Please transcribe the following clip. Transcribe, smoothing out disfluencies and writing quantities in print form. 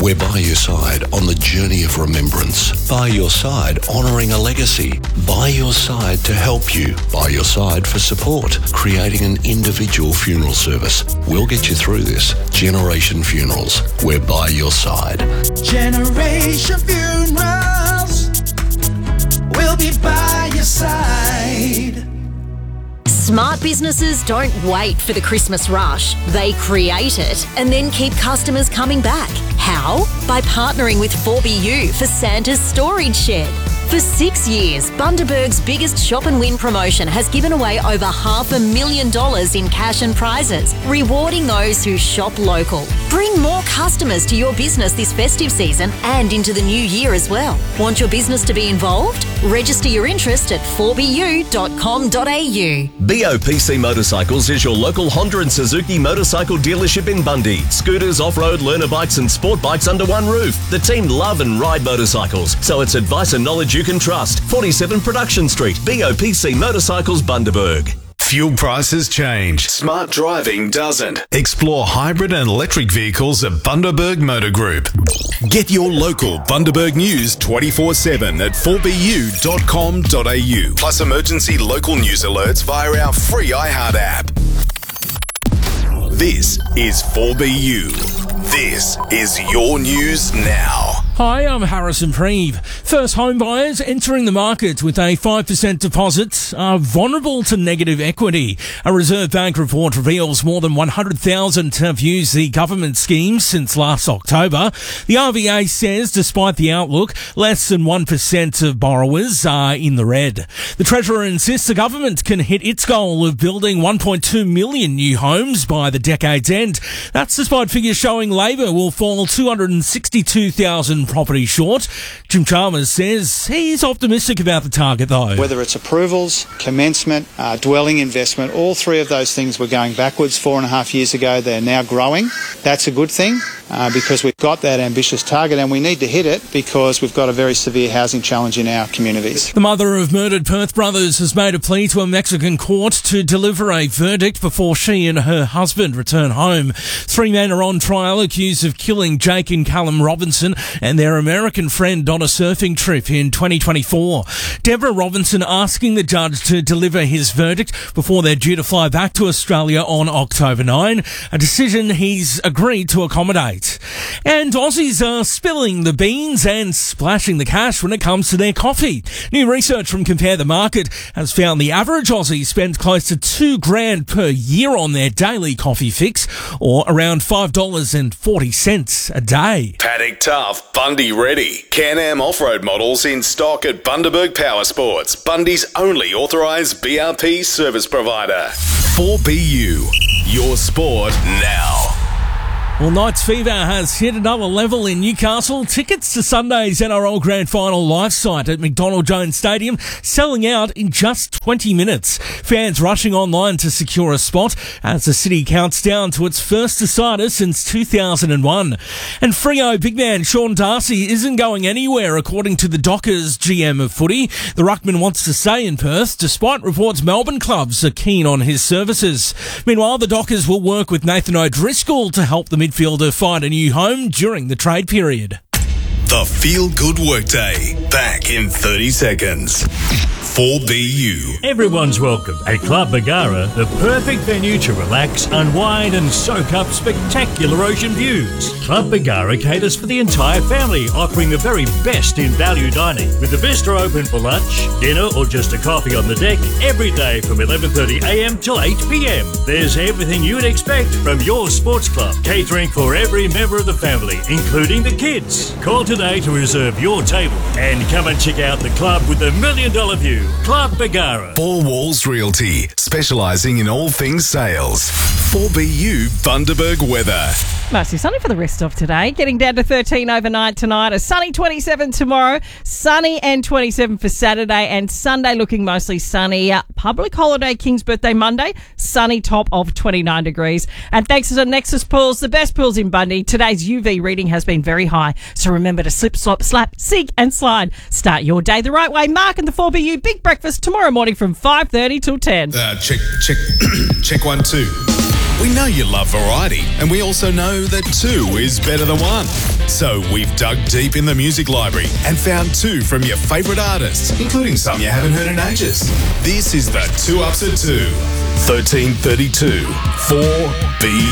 We're by your side on the journey of remembrance. By your side honouring a legacy. By your side to help you. By your side for support. Creating an individual funeral service. We'll get you through this. Generation Funerals. We're by your side. Generation Funerals. We'll be by your side. Smart businesses don't wait for the Christmas rush. They create it and then keep customers coming back. How? By partnering with 4BU for Santa's Storage Shed. For 6 years, Bundaberg's biggest shop and win promotion has given away over $500,000 in cash and prizes, rewarding those who shop local. Bring more customers to your business this festive season and into the new year as well. Want your business to be involved? Register your interest at 4bu.com.au. BOPC Motorcycles is your local Honda and Suzuki motorcycle dealership in Bundy. Scooters, off-road, learner bikes and sport bikes under one roof. The team love and ride motorcycles, so it's advice and knowledge you can trust. 47 Production Street, BOPC Motorcycles, Bundaberg. Fuel prices change. Smart driving doesn't. Explore hybrid and electric vehicles at Bundaberg Motor Group. Get your local Bundaberg news 24/7 at 4bu.com.au. Plus emergency local news alerts via our free iHeart app. This is 4BU. This is your news now. Hi, I'm Harrison Preeve. First home buyers entering the market with a 5% deposit are vulnerable to negative equity. A Reserve Bank report reveals more than 100,000 have used the government scheme since last October. The RBA says despite the outlook, less than 1% of borrowers are in the red. The Treasurer insists the government can hit its goal of building 1.2 million new homes by the decade's end. That's despite figures showing Labor will fall 262,000 property short. Jim Chalmers says he's optimistic about the target though. Whether it's approvals, commencement, dwelling investment, all three of those things were going backwards 4.5 years ago. They're now growing. That's a good thing because we've got that ambitious target and we need to hit it because we've got a very severe housing challenge in our communities. The mother of murdered Perth brothers has made a plea to a Mexican court to deliver a verdict before she and her husband return home. 3 men are on trial accused of killing Jake and Callum Robinson and their American friend on a surfing trip in 2024. Deborah Robinson asking the judge to deliver his verdict before they're due to fly back to Australia on October 9, a decision he's agreed to accommodate. And Aussies are spilling the beans and splashing the cash when it comes to their coffee. New research from Compare the Market has found the average Aussie spends close to $2,000 per year on their daily coffee fix, or around $5.40 a day. Paddock Tough, Bundy ready. Can-Am off-road models in stock at Bundaberg Power Sports, Bundy's only authorised BRP service provider. 4BU, your sport now. Well, Knights fever has hit another level in Newcastle. Tickets to Sunday's NRL Grand Final live site at McDonald Jones Stadium selling out in just 20 minutes. Fans rushing online to secure a spot as the city counts down to its first decider since 2001. And Freo big man Sean Darcy isn't going anywhere, according to the Dockers GM of footy. The ruckman wants to stay in Perth, despite reports Melbourne clubs are keen on his services. Meanwhile, the Dockers will work with Nathan O'Driscoll to help the midfielder find a new home during the trade period. The Feel Good Workday, back in 30 seconds. 4BU. Everyone's welcome at Club Bargara, the perfect venue to relax, unwind and soak up spectacular ocean views. Club Bargara caters for the entire family, offering the very best in value dining, with the bistro open for lunch, dinner or just a coffee on the deck every day from 11:30am till 8pm. There's everything you'd expect from your sports club, catering for every member of the family, including the kids. Call today to reserve your table and come and check out the club with the $1 million view. Club Bargara. Four Walls Realty, specialising in all things sales. 4BU Bundaberg weather. Mostly sunny for the rest of today. Getting down to 13 overnight tonight. A sunny 27 tomorrow. Sunny and 27 for Saturday. And Sunday looking mostly sunny. Public holiday, King's birthday Monday. Sunny top of 29 degrees. And thanks to Nexus Pools, the best pools in Bundy. Today's UV reading has been very high. So remember to slip, slop, slap, sink and slide. Start your day the right way. Mark and the 4BU Big Breakfast tomorrow morning from 5:30 till 10. Check 1 2. We know you love variety, and we also know that 2 is better than 1. So we've dug deep in the music library and found 2 from your favourite artists, including some you haven't heard in ages. This is the 2 Ups at 2. 1332 4B.